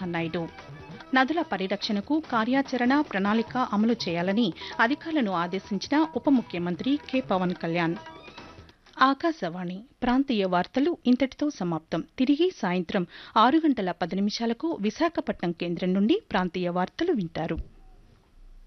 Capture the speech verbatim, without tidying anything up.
రామ్మోహన్ నాయుడు. నదుల పరిరక్షణకు కార్యాచరణ ప్రణాళిక అమలు చేయాలని అధికారులను ఆదేశించిన ఉప ముఖ్యమంత్రి కె పవన్ కళ్యాణ్. ఆకాశవాణి ప్రాంతీయ వార్తలు ఇంతటితో సమాప్తం. తిరిగి సాయంత్రం ఆరు గంటల పది నిమిషాలకు విశాఖపట్నం కేంద్రం నుండి ప్రాంతీయ వార్తలు వింటారు.